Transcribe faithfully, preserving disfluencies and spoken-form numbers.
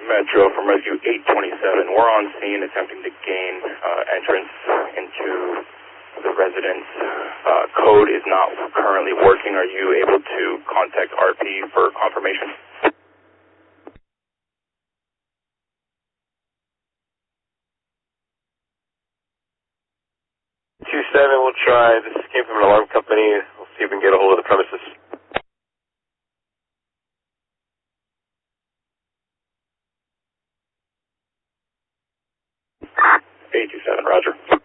Metro from Rescue eight twenty-seven. We're on scene attempting to gain uh, entrance into the residence. Uh, code is not currently working. Are you able to contact R P for confirmation? two seven, we'll try. This came from an alarm company. We'll see if we can get a hold of the premises. eight two seven, roger.